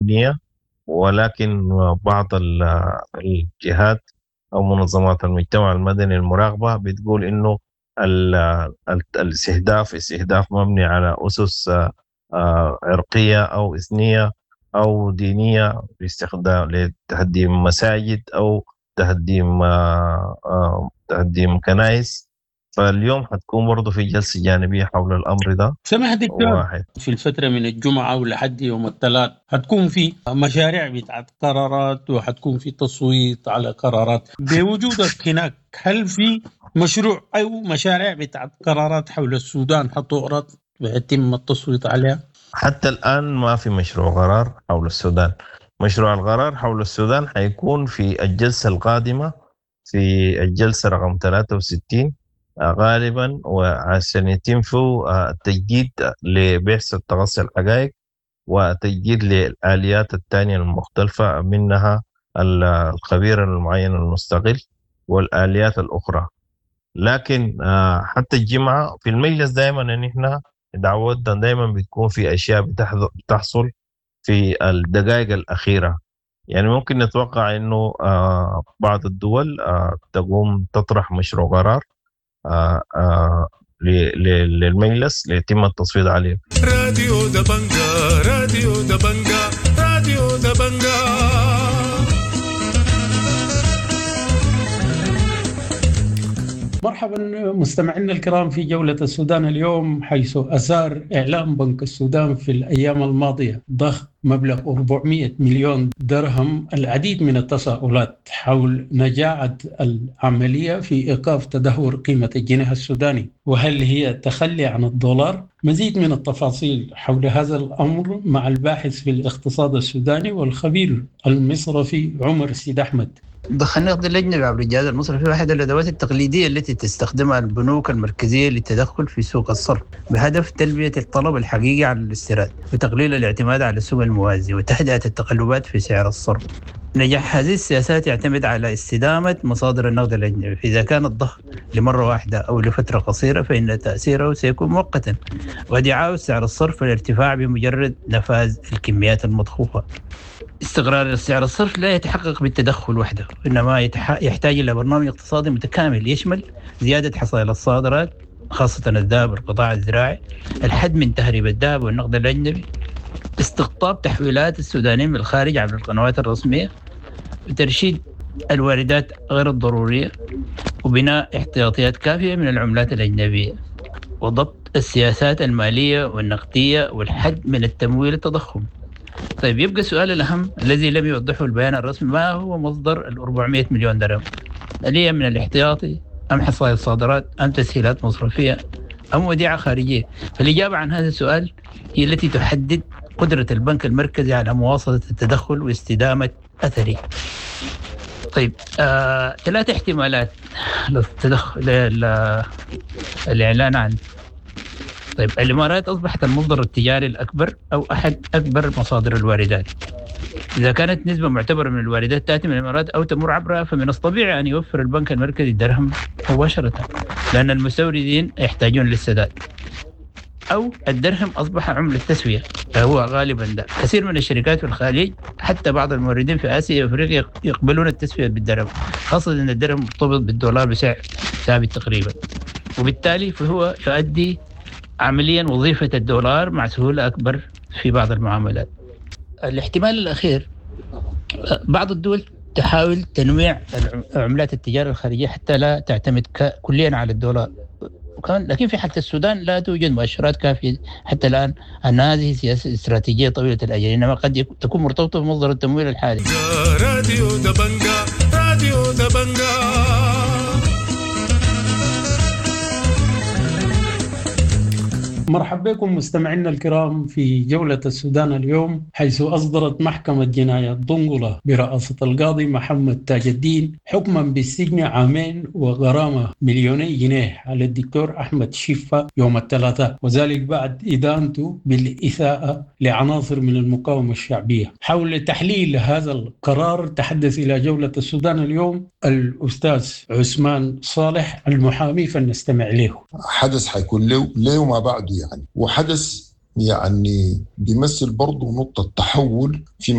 أمنية، ولكن بعض الجهات أو منظمات المجتمع المدني المراقبة بتقول إنه استهداف مبني على أسس عرقية أو إثنية أو دينية، باستخدام لتهديم مساجد أو تهديم كنائس. فاليوم حتكون برضه في جلسة جانبية حول الأمر ده. سمح دكتور، واحد. في الفترة من الجمعة ولحد يوم الثلاث هتكون في مشاريع بتاعت قرارات وهتكون في تصويت على قرارات. بوجودك هناك هل في مشروع أو مشاريع بتاعت قرارات حول السودان هتعرض ويتم التصويت عليها؟ حتى الآن ما في مشروع قرار حول السودان. مشروع القرار حول السودان حيكون في الجلسة القادمة، في الجلسة رقم 63 غالبا، وعشان يتم فيه التجديد لبحث التغطية الحقائق وتجديد للآليات الثانية المختلفة، منها الخبير المعين المستقل والآليات الأخرى. لكن حتى الجمعة في المجلس دائما ان احنا دعوتنا دائما بتكون في اشياء بتحصل في الدقائق الاخيرة. يعني ممكن نتوقع انه بعض الدول تقوم تطرح مشروع قرار للمجلس ليتم التصويت عليه. راديو دبنجا، راديو دبنجا، راديو دبنجا. مرحبا مستمعينا الكرام في جولة السودان اليوم، حيث أثار إعلام بنك السودان في الأيام الماضية ضخ مبلغ 400 مليون درهم العديد من التساؤلات حول نجاعة العملية في إيقاف تدهور قيمة الجنيه السوداني، وهل هي تخلي عن الدولار؟ مزيد من التفاصيل حول هذا الأمر مع الباحث في الاقتصاد السوداني والخبير المصرفي عمر سيد أحمد. ضخ النقد الأجنبي عبر الجهاز المصرفي واحدة الأدوات التقليدية التي تستخدمها البنوك المركزية للتدخل في سوق الصرف بهدف تلبية الطلب الحقيقي على الاستيراد وتقليل الاعتماد على السوق الموازي وتهدئة التقلبات في سعر الصرف. نجاح هذه السياسات يعتمد على استدامة مصادر النقد الأجنبي، فإذا كان الضخ لمرة واحدة أو لفترة قصيرة فإن تأثيره سيكون مؤقتا ودعاء سعر الصرف الارتفاع بمجرد نفاذ الكميات المضخوفة. استقرار سعر الصرف لا يتحقق بالتدخل وحده، إنما يحتاج إلى برنامج اقتصادي متكامل يشمل زيادة حصائل الصادرات خاصة الذهب والقطاع الزراعي، الحد من تهريب الذهب والنقد الأجنبي، استقطاب تحويلات السودانيين من الخارج عبر القنوات الرسمية، وترشيد الواردات غير الضرورية، وبناء احتياطيات كافية من العملات الأجنبية، وضبط السياسات المالية والنقدية والحد من التمويل التضخم. طيب يبقى السؤال الأهم الذي لم يوضحه البيان الرسمي، ما هو مصدر 400 مليون درهم؟ هل هي من الاحتياطي أم حصائل الصادرات أم تسهيلات مصرفية أم وديعة خارجية؟ فالإجابة عن هذا السؤال هي التي تحدد قدرة البنك المركزي على مواصلة التدخل واستدامة أثره. طيب 3 احتمالات للتدخل الإعلان عن. طيب الإمارات أصبحت المصدر التجاري الأكبر أو أحد أكبر مصادر الواردات. إذا كانت نسبة معتبرة من الواردات تأتي من الإمارات أو تمر عبرها، فمن الطبيعي أن يوفر البنك المركزي الدرهم مباشرة، لأن المستوردين يحتاجون للسداد. أو الدرهم أصبح عملة تسوية، فهو غالبا ده. كثير من الشركات في الخليج حتى بعض الموردين في آسيا وأفريقيا يقبلون التسوية بالدرهم، خاصة أن الدرهم مرتبط بالدولار بسعر ثابت تقريبا، وبالتالي فهو يؤدي عمليا وظيفة الدولار مع سهولة أكبر في بعض المعاملات. الاحتمال الأخير، بعض الدول تحاول تنويع عملات التجارة الخارجية حتى لا تعتمد كليا على الدولار، لكن في حالة السودان لا توجد مؤشرات كافية حتى الآن أن هذه سياسة استراتيجية طويلة الأجل، إنما قد تكون مرتبطة بمصدر التمويل الحالي. راديو دبنجا، راديو دبنجا. مرحبا بكم مستمعينا الكرام في جولة السودان اليوم، حيث أصدرت محكمة جنايات دنقلة برئاسة القاضي محمد تاج الدين حكما بالسجن 2 عام وغرامة 2 مليون جنيه على الدكتور أحمد شفة يوم الثلاثاء، وذلك بعد إدانته بالإساءة لعناصر من المقاومة الشعبية. حول تحليل هذا القرار تحدث إلى جولة السودان اليوم الأستاذ عثمان صالح المحامي، فلنستمع له. حدث حيكون له وما بعده يعني، وحدث يعني بيمثل برضه نقطة تحول في